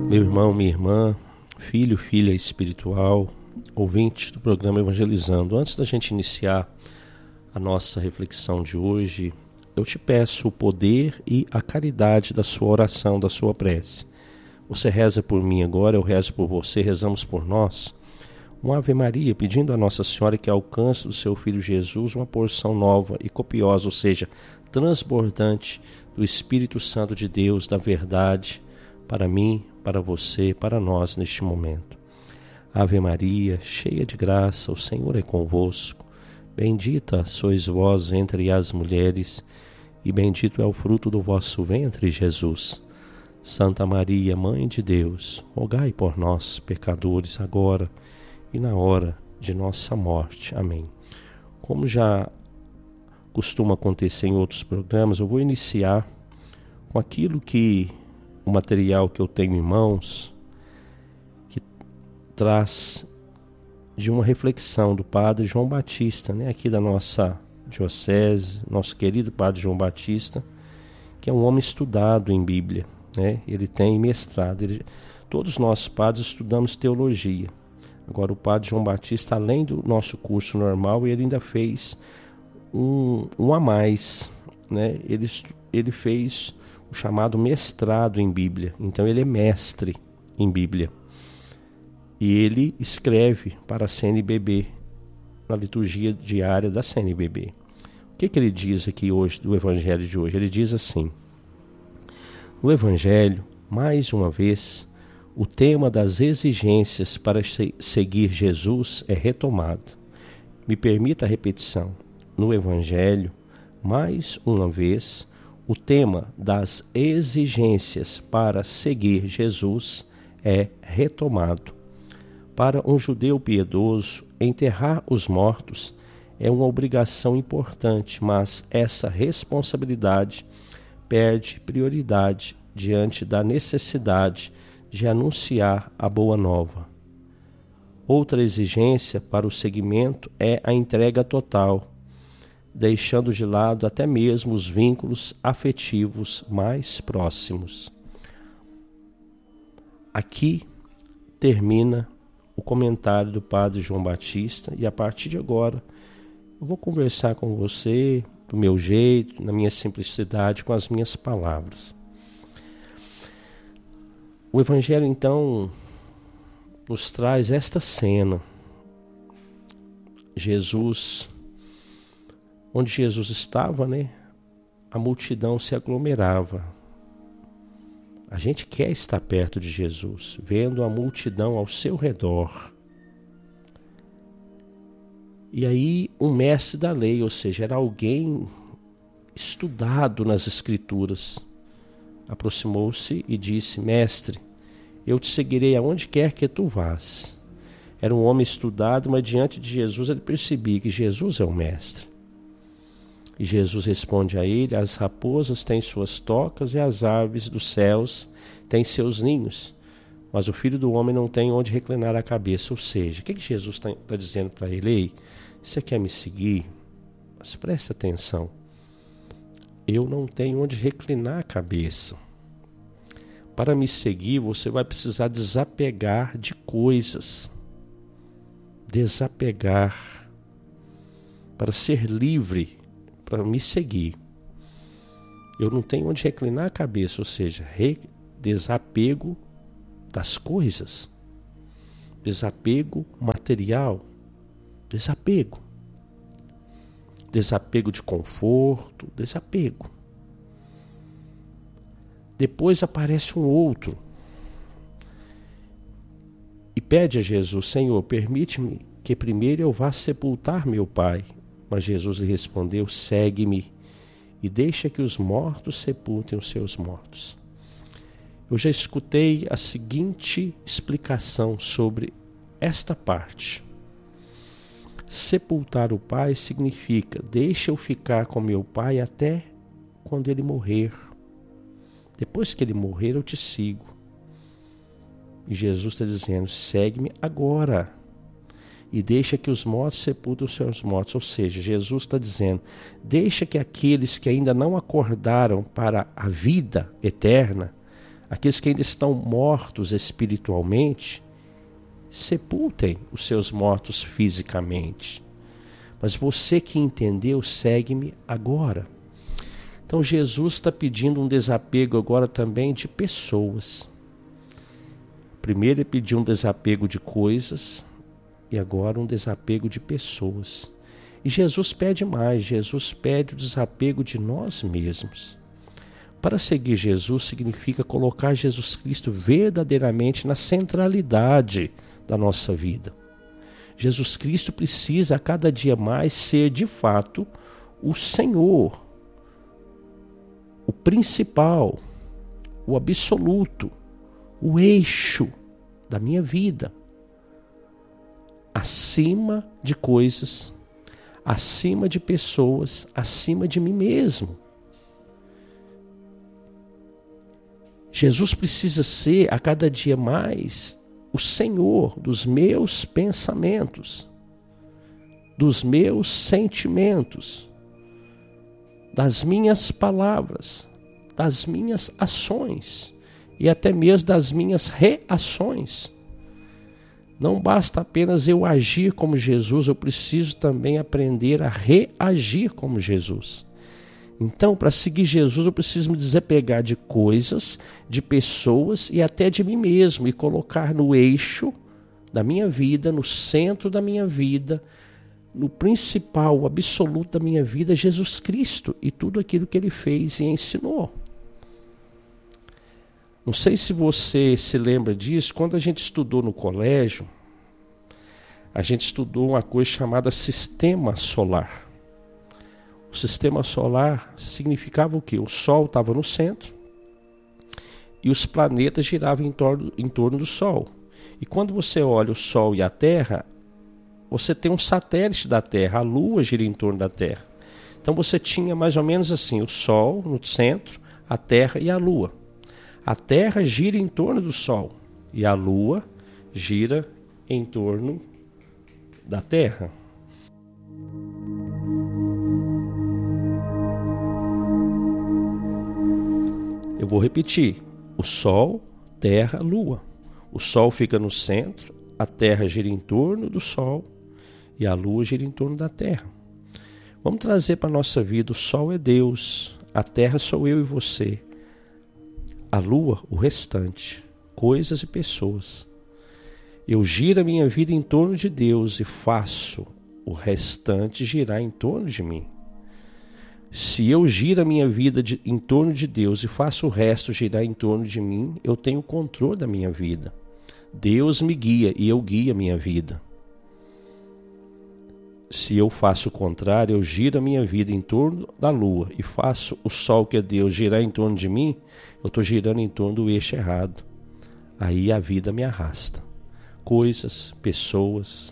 Meu irmão, minha irmã, filho, filha espiritual, ouvinte do programa Evangelizando. Antes da gente iniciar a nossa reflexão de hoje, eu te peço o poder e a caridade da sua oração, da sua prece. Você reza por mim agora, eu rezo por você, rezamos por nós. Uma Ave Maria, pedindo a Nossa Senhora que alcance do seu Filho Jesus uma porção nova e copiosa, ou seja, transbordante do Espírito Santo de Deus, da verdade, para mim, para você, para nós neste momento. Ave Maria, cheia de graça, o Senhor é convosco. Bendita sois vós entre as mulheres, e bendito é o fruto do vosso ventre, Jesus. Santa Maria, Mãe de Deus, rogai por nós, pecadores, agora e na hora de nossa morte. Amém. Como já costuma acontecer em outros programas, eu vou iniciar com aquilo que o material que eu tenho em mãos, que traz de uma reflexão do padre João Batista, aqui da nossa diocese, nosso querido padre João Batista, que é um homem estudado em Bíblia, ele tem mestrado. Todos nós padres estudamos teologia. Agora o padre João Batista, além do nosso curso normal, ele ainda fez um a mais, ele fez o chamado mestrado em Bíblia. Então ele é mestre em Bíblia. E ele escreve para a CNBB, na liturgia diária da CNBB. O que ele diz aqui hoje, do Evangelho de hoje? Ele diz assim: no Evangelho, mais uma vez, o tema das exigências para seguir Jesus é retomado. Me permita a repetição. No Evangelho, mais uma vez, o tema das exigências para seguir Jesus é retomado. Para um judeu piedoso, enterrar os mortos é uma obrigação importante, mas essa responsabilidade perde prioridade diante da necessidade de anunciar a boa nova. Outra exigência para o seguimento é a entrega total, deixando de lado até mesmo os vínculos afetivos mais próximos. Aqui termina o comentário do padre João Batista, e a partir de agora eu vou conversar com você do meu jeito, na minha simplicidade, com as minhas palavras. O Evangelho, então, nos traz esta cena. Onde Jesus estava, a multidão se aglomerava. A gente quer estar perto de Jesus, vendo a multidão ao seu redor. E aí um mestre da lei, ou seja, era alguém estudado nas Escrituras, aproximou-se e disse: Mestre, eu te seguirei aonde quer que tu vás. Era um homem estudado, mas diante de Jesus ele percebia que Jesus é o mestre. E Jesus responde a ele: as raposas têm suas tocas e as aves dos céus têm seus ninhos, mas o Filho do Homem não tem onde reclinar a cabeça. Ou seja, o que Jesus está dizendo para ele? Ei, você quer me seguir? Mas presta atenção. Eu não tenho onde reclinar a cabeça. Para me seguir, você vai precisar desapegar de coisas. Desapegar. Para ser livre, para me seguir. Eu não tenho onde reclinar a cabeça, ou seja, desapego das coisas. Desapego material. Desapego. Desapego de conforto, desapego. Depois aparece um outro e pede a Jesus: Senhor, permite-me que primeiro eu vá sepultar meu pai. Mas Jesus lhe respondeu: segue-me e deixa que os mortos sepultem os seus mortos. Eu já escutei a seguinte explicação sobre esta parte. Sepultar o pai significa: deixa eu ficar com meu pai até quando ele morrer. Depois que ele morrer, eu te sigo. E Jesus está dizendo: segue-me agora e deixa que os mortos sepultem os seus mortos. Ou seja, Jesus está dizendo: deixa que aqueles que ainda não acordaram para a vida eterna Aqueles que ainda estão mortos espiritualmente, sepultem os seus mortos fisicamente. Mas você que entendeu, segue-me agora. Então Jesus está pedindo um desapego agora também de pessoas. Primeiro ele pediu um desapego de coisas e agora um desapego de pessoas. E Jesus pede mais, Jesus pede o desapego de nós mesmos. Para seguir Jesus significa colocar Jesus Cristo verdadeiramente na centralidade da nossa vida. Jesus Cristo precisa a cada dia mais ser de fato o Senhor, o principal, o absoluto, o eixo da minha vida, acima de coisas, acima de pessoas, acima de mim mesmo. Jesus precisa ser a cada dia mais o Senhor dos meus pensamentos, dos meus sentimentos, das minhas palavras, das minhas ações e até mesmo das minhas reações. Não basta apenas eu agir como Jesus, eu preciso também aprender a reagir como Jesus. Então, para seguir Jesus, eu preciso me desapegar de coisas, de pessoas e até de mim mesmo e colocar no eixo da minha vida, no centro da minha vida, no principal, o absoluto da minha vida, Jesus Cristo e tudo aquilo que Ele fez e ensinou. Não sei se você se lembra disso, quando a gente estudou no colégio, a gente estudou uma coisa chamada sistema solar. O sistema solar significava o quê? O Sol estava no centro e os planetas giravam em torno do Sol. E quando você olha o Sol e a Terra, você tem um satélite da Terra, a Lua gira em torno da Terra. Então você tinha mais ou menos assim, o Sol no centro, a Terra e a Lua. A Terra gira em torno do Sol e a Lua gira em torno da Terra. Eu vou repetir, o Sol, Terra, Lua. O Sol fica no centro, a Terra gira em torno do Sol e a Lua gira em torno da Terra. Vamos trazer para a nossa vida, o Sol é Deus, a Terra sou eu e você. A Lua, o restante, coisas e pessoas. Eu giro a minha vida em torno de Deus e faço o restante girar em torno de mim. Se eu giro a minha vida em torno de Deus e faço o resto girar em torno de mim, eu tenho o controle da minha vida. Deus me guia e eu guio a minha vida. Se eu faço o contrário, eu giro a minha vida em torno da Lua e faço o Sol, que é Deus, girar em torno de mim, eu estou girando em torno do eixo errado. Aí a vida me arrasta. Coisas, pessoas.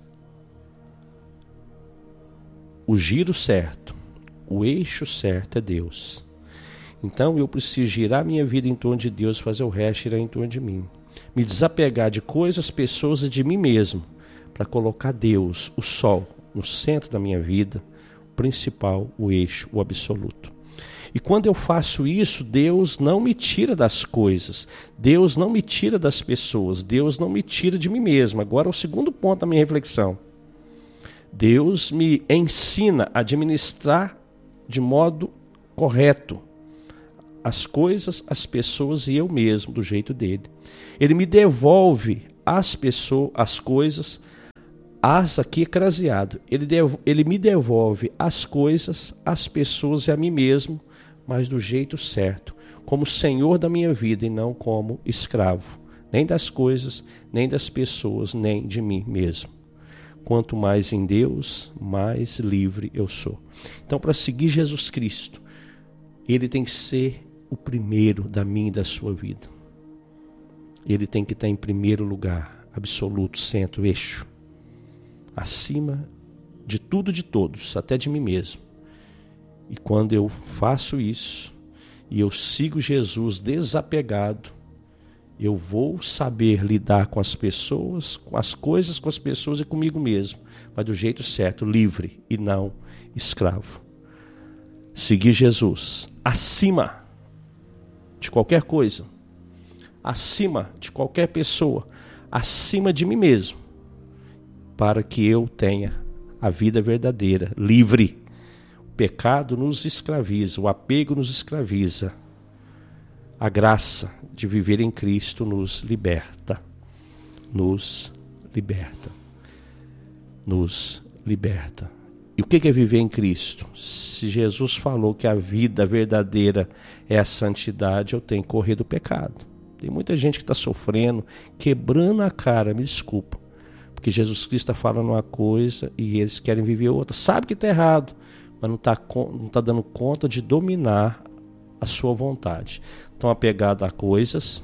O giro certo, o eixo certo é Deus. Então eu preciso girar minha vida em torno de Deus, fazer o resto girar em torno de mim. Me desapegar de coisas, pessoas e de mim mesmo, para colocar Deus, o Sol, no centro da minha vida, o principal, o eixo, o absoluto. E quando eu faço isso, Deus não me tira das coisas, Deus não me tira das pessoas, Deus não me tira de mim mesmo. Agora é o segundo ponto da minha reflexão. Deus me ensina a administrar de modo correto as coisas, as pessoas e eu mesmo, do jeito dele. Ele me devolve as pessoas, as coisas, as aqui craseado. Ele me devolve as coisas, as pessoas e a mim mesmo, mas do jeito certo, como Senhor da minha vida e não como escravo, nem das coisas, nem das pessoas, nem de mim mesmo. Quanto mais em Deus, mais livre eu sou. Então, para seguir Jesus Cristo, Ele tem que ser o primeiro da minha e da sua vida. Ele tem que estar em primeiro lugar, absoluto, centro, eixo, acima de tudo e de todos, até de mim mesmo. E quando eu faço isso, e eu sigo Jesus desapegado, eu vou saber lidar com as pessoas, com as coisas, com as pessoas e comigo mesmo, mas do jeito certo, livre e não escravo. Seguir Jesus acima de qualquer coisa, acima de qualquer pessoa, acima de mim mesmo, para que eu tenha a vida verdadeira, livre. O pecado nos escraviza, o apego nos escraviza. A graça de viver em Cristo nos liberta. Nos liberta. Nos liberta. E o que é viver em Cristo? Se Jesus falou que a vida verdadeira é a santidade, eu tenho que correr do pecado. Tem muita gente que está sofrendo, quebrando a cara, me desculpa, porque Jesus Cristo está falando uma coisa e eles querem viver outra. Sabe que está errado, mas não está dando conta de dominar a sua vontade. Estão apegados a coisas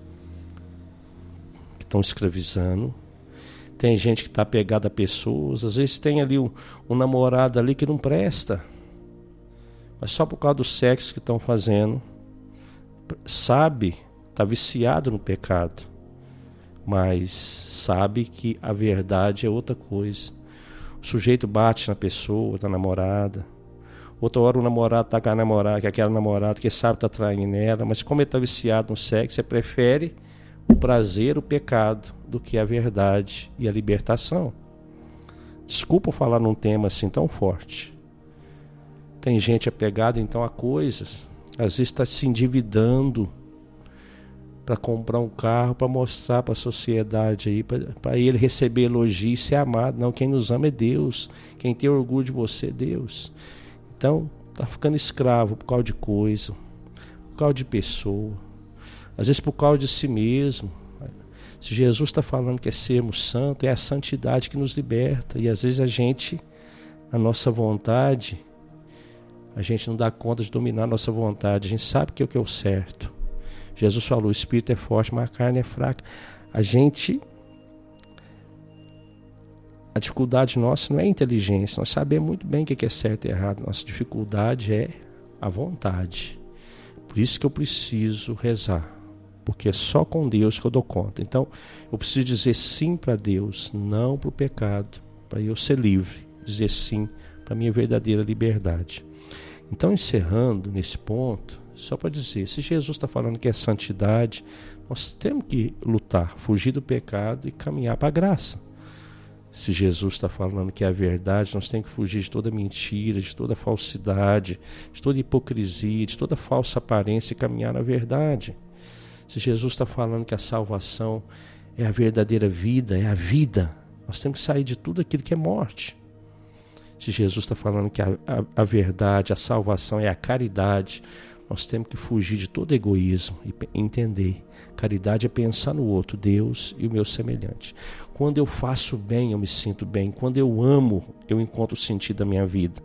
que estão escravizando. Tem gente que está apegada a pessoas. Às vezes tem ali um namorado ali que não presta, mas só por causa do sexo que estão fazendo. Sabe, está viciado no pecado, mas sabe que a verdade é outra coisa. O sujeito bate na pessoa, na namorada. Outra hora o namorado está com a namorada, que é aquela namorada que sabe está traindo ela, mas como ele está viciado no sexo, ele prefere o prazer, o pecado, do que a verdade e a libertação. Desculpa falar num tema assim tão forte. Tem gente apegada então a coisas, às vezes está se endividando para comprar um carro, para mostrar para a sociedade aí, para ele receber elogio e ser amado. Não, quem nos ama é Deus, quem tem orgulho de você é Deus. Então está ficando escravo por causa de coisa, por causa de pessoa, às vezes por causa de si mesmo. Se Jesus está falando que é sermos santos, é a santidade que nos liberta. E às vezes a gente, na nossa vontade, a gente não dá conta de dominar a nossa vontade. A gente sabe que é o que é o certo. Jesus falou, o espírito é forte, mas a carne é fraca. A dificuldade nossa não é inteligência. Nós sabemos muito bem o que é certo e errado. Nossa dificuldade é a vontade. Por isso que eu preciso rezar. Porque é só com Deus que eu dou conta. Então, eu preciso dizer sim para Deus, não para o pecado, para eu ser livre. Dizer sim para a minha verdadeira liberdade. Então, encerrando nesse ponto, só para dizer, se Jesus está falando que é santidade, nós temos que lutar, fugir do pecado e caminhar para a graça. Se Jesus está falando que é a verdade, nós temos que fugir de toda mentira, de toda falsidade, de toda hipocrisia, de toda falsa aparência e caminhar na verdade. Se Jesus está falando que a salvação é a verdadeira vida, é a vida, nós temos que sair de tudo aquilo que é morte. Se Jesus está falando que a verdade, a salvação é a caridade, nós temos que fugir de todo egoísmo e entender. Caridade é pensar no outro, Deus e o meu semelhante. Quando eu faço bem, eu me sinto bem. Quando eu amo, eu encontro o sentido da minha vida.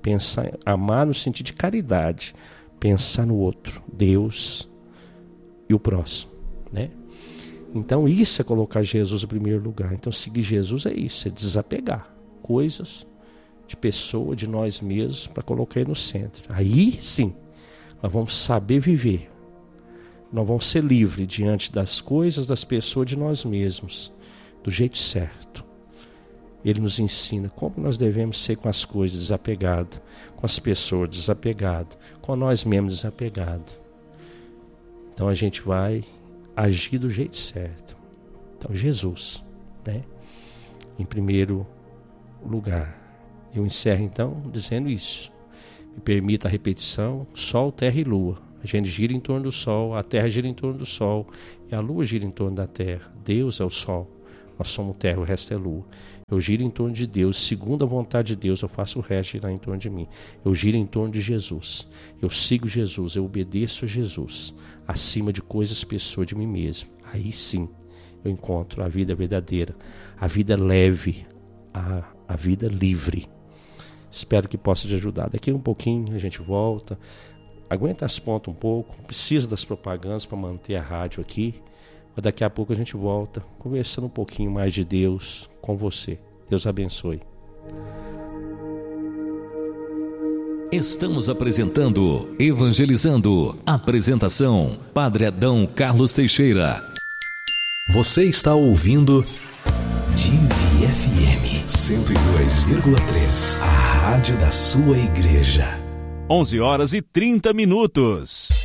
Amar no sentido de caridade. Pensar no outro, Deus e o próximo, né? Então isso é colocar Jesus em primeiro lugar. Então seguir Jesus é isso, é desapegar coisas, de pessoa, de nós mesmos, para colocar ele no centro. Aí sim, nós vamos saber viver. Nós vamos ser livres diante das coisas, das pessoas, de nós mesmos, do jeito certo. Ele nos ensina como nós devemos ser com as coisas, desapegado, com as pessoas, desapegado, com nós mesmos, desapegado. Então a gente vai agir do jeito certo. Então Jesus, né? Em primeiro lugar. Eu encerro então dizendo isso. Me permita a repetição: Sol, Terra e Lua. A gente gira em torno do Sol, a Terra gira em torno do Sol e a Lua gira em torno da Terra. Deus é o Sol, nós somos Terra, o resto é Lua. Eu giro em torno de Deus, segundo a vontade de Deus, eu faço o resto girar em torno de mim. Eu giro em torno de Jesus, eu sigo Jesus, eu obedeço a Jesus, acima de coisas, pessoas, de mim mesmo. Aí sim eu encontro a vida verdadeira, a vida leve, a vida livre. Espero que possa te ajudar. Daqui um pouquinho a gente volta. Aguenta as pontas um pouco, precisa das propagandas para manter a rádio aqui. Mas daqui a pouco a gente volta conversando um pouquinho mais de Deus com você. Deus abençoe. Estamos apresentando Evangelizando. Apresentação: Padre Adão Carlos Teixeira. Você está ouvindo Divi FM 102,3, a rádio da sua igreja. 11h30.